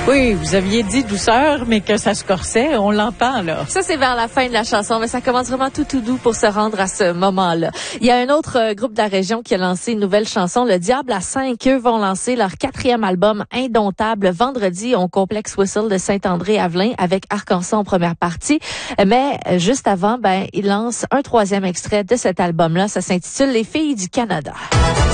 Oui, vous aviez dit douceur, mais que ça se corsait, on l'entend, là. Ça, c'est vers la fin de la chanson, mais ça commence vraiment tout doux pour se rendre à ce moment-là. Il y a un autre groupe de la région qui a lancé une nouvelle chanson. Le Diable à 5, eux, vont lancer leur 4e album, Indomptable, vendredi au Complexe Whistle de Saint-André-Avelin avec Arc-en-Ciel en première partie. Mais juste avant, ils lancent un 3e extrait de cet album-là. Ça s'intitule Les Filles du Canada.